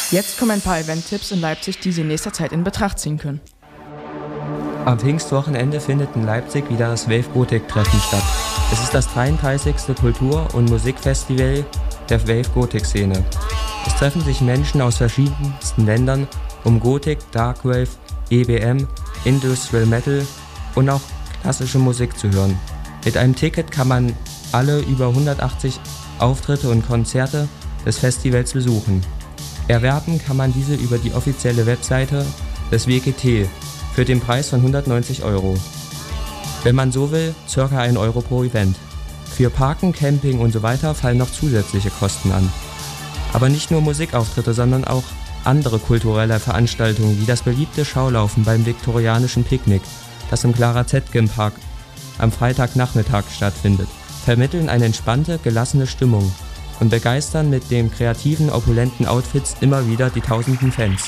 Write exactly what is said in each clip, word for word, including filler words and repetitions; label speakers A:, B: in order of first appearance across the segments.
A: Jetzt kommen ein paar Event-Tipps in Leipzig, die Sie in nächster Zeit in Betracht ziehen können.
B: Am Pfingstwochenende findet in Leipzig wieder das Wave Gothic Treffen statt. Es ist das dreiunddreißigste Kultur- und Musikfestival der Wave Gothic Szene. Es treffen sich Menschen aus verschiedensten Ländern, um Gothic, Darkwave, E B M, Industrial Metal und auch klassische Musik zu hören. Mit einem Ticket kann man alle über hundertachtzig Auftritte und Konzerte des Festivals besuchen. Erwerben kann man diese über die offizielle Webseite des W G T für den Preis von hundertneunzig Euro. Wenn man so will, ca. ein Euro pro Event. Für Parken, Camping und so weiter fallen noch zusätzliche Kosten an. Aber nicht nur Musikauftritte, sondern auch andere kulturelle Veranstaltungen wie das beliebte Schaulaufen beim viktorianischen Picknick, das im Clara Zetkin Park am Freitagnachmittag stattfindet, vermitteln eine entspannte, gelassene Stimmung und begeistern mit den kreativen, opulenten Outfits immer wieder die tausenden Fans.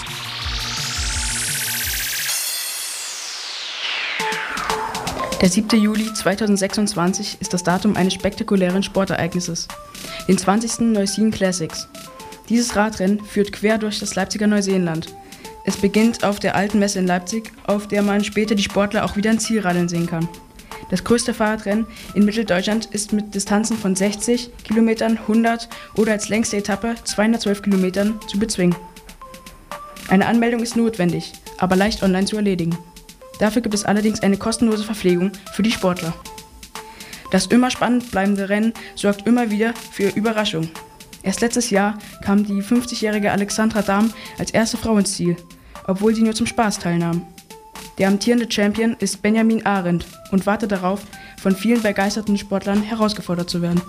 A: Der siebte Juli zweitausendsechsundzwanzig ist das Datum eines spektakulären Sportereignisses, den zwanzigsten Neuseeland Classics. Dieses Radrennen führt quer durch das Leipziger Neuseenland. Es beginnt auf der Alten Messe in Leipzig, auf der man später die Sportler auch wieder in Zielradeln sehen kann. Das größte Fahrradrennen in Mitteldeutschland ist mit Distanzen von sechzig Kilometern, hundert oder als längste Etappe zweihundertzwölf Kilometern zu bezwingen. Eine Anmeldung ist notwendig, aber leicht online zu erledigen. Dafür gibt es allerdings eine kostenlose Verpflegung für die Sportler. Das immer spannend bleibende Rennen sorgt immer wieder für Überraschungen. Erst letztes Jahr kam die fünfzigjährige Alexandra Dahm als erste Frau ins Ziel, obwohl sie nur zum Spaß teilnahm. Der amtierende Champion ist Benjamin Arendt und wartet darauf, von vielen begeisterten Sportlern herausgefordert zu werden.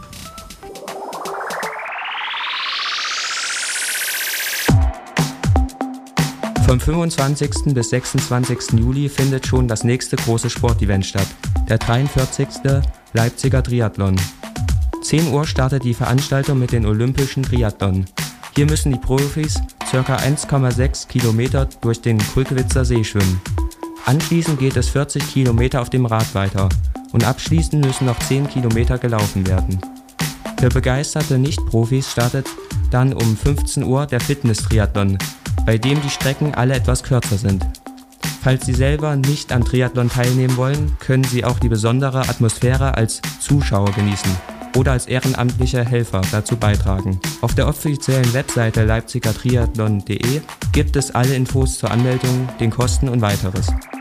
B: Vom fünfundzwanzigsten bis sechsundzwanzigsten Juli findet schon das nächste große Sportevent statt, der dreiundvierzigste Leipziger Triathlon. zehn Uhr startet die Veranstaltung mit den Olympischen Triathlon. Hier müssen die Profis ca. eins Komma sechs Kilometer durch den Kulkwitzer See schwimmen. Anschließend geht es vierzig Kilometer auf dem Rad weiter und abschließend müssen noch zehn Kilometer gelaufen werden. Für begeisterte Nicht-Profis startet dann um fünfzehn Uhr der Fitness-Triathlon, bei dem die Strecken alle etwas kürzer sind. Falls Sie selber nicht am Triathlon teilnehmen wollen, können Sie auch die besondere Atmosphäre als Zuschauer genießen oder als ehrenamtliche Helfer dazu beitragen. Auf der offiziellen Webseite leipziger triathlon punkt de gibt es alle Infos zur Anmeldung, den Kosten und weiteres.